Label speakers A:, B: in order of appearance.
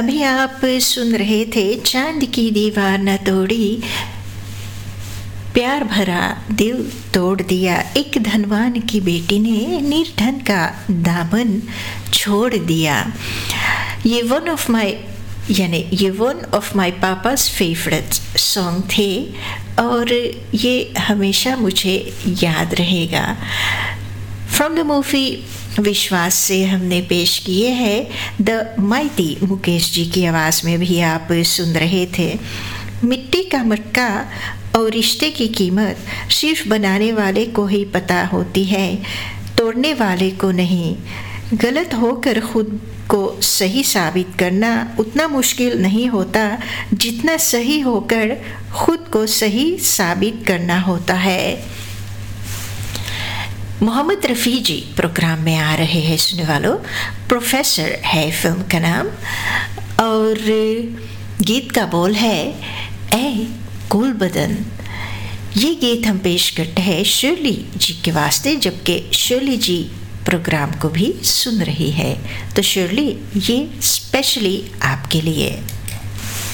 A: अभी आप सुन रहे थे चांद की दीवार न तोड़ी, प्यार भरा दिल तोड़ दिया, एक धनवान की बेटी ने निर्धन का दामन छोड़ दिया। ये one of my papa's favourite song थे और ये हमेशा मुझे याद रहेगा। फ्रॉम द मूवी विश्वास से हमने पेश किए हैं द माइटी, मुकेश जी की आवाज़ में भी आप सुन रहे थे। मिट्टी का मटका और रिश्ते की कीमत सिर्फ बनाने वाले को ही पता होती है, तोड़ने वाले को नहीं। गलत होकर खुद को सही साबित करना उतना मुश्किल नहीं होता जितना सही होकर खुद को सही साबित करना होता है। मोहम्मद रफ़ी जी प्रोग्राम में आ रहे हैं सुनने वालों। प्रोफेसर है फिल्म का नाम और गीत का बोल है ए कुल बदन। ये गीत हम पेश करते हैं शर्ली जी के वास्ते, जबकि शर्ली जी प्रोग्राम को भी सुन रही है। तो शर्ली, ये स्पेशली आपके लिए।